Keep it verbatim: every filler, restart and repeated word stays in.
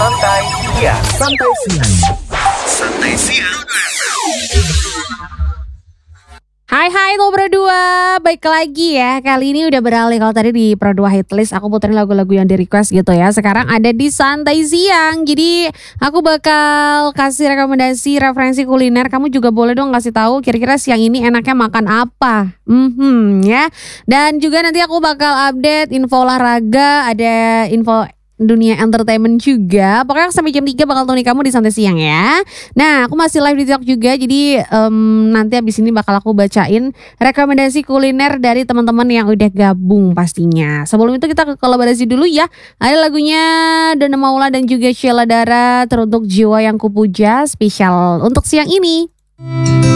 Santai Siang. Santai Siang. Santai Siang. Hai hai lo berdua, baik lagi ya. Kali ini udah beralih, kalau tadi di Pro dua Hitlist aku puterin lagu-lagu yang di request gitu ya. Sekarang ada di Santai Siang. Jadi aku bakal kasih rekomendasi referensi kuliner. Kamu juga boleh dong kasih tahu kira-kira siang ini enaknya makan apa. Hmm ya. Dan juga nanti aku bakal update info olahraga, ada info dunia entertainment juga. Pokoknya sampai jam tiga bakal temani kamu di Santai Siang ya. Nah, aku masih live di TikTok juga. Jadi um, nanti abis ini bakal aku bacain rekomendasi kuliner dari teman-teman yang udah gabung pastinya. Sebelum itu kita ke kolaborasi dulu ya. Ada lagunya Donna Maula dan juga Sheila Dara, teruntuk jiwa yang kupuja, spesial untuk siang ini.